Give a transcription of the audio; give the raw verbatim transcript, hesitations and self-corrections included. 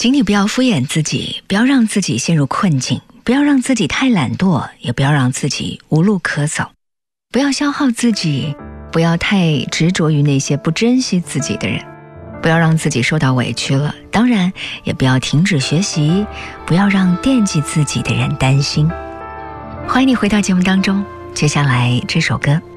请你不要敷衍自己，不要让自己陷入困境，不要让自己太懒惰，也不要让自己无路可走。不要消耗自己，不要太执着于那些不珍惜自己的人，不要让自己受到委屈了，当然也不要停止学习，不要让惦记自己的人担心。欢迎你回到节目当中，接下来这首歌